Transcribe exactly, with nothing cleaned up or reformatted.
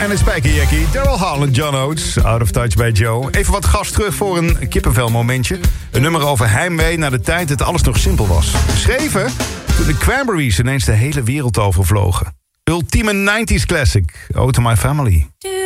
en een spijkerjackie. Daryl Hall en John Oates. Out of Touch bij Joe. Even wat gas terug voor een kippenvel momentje. Een nummer over heimwee naar de tijd dat alles nog simpel was. Geschreven toen de Cranberries ineens de hele wereld overvlogen. Ultieme nineties classic. Ode to My Family.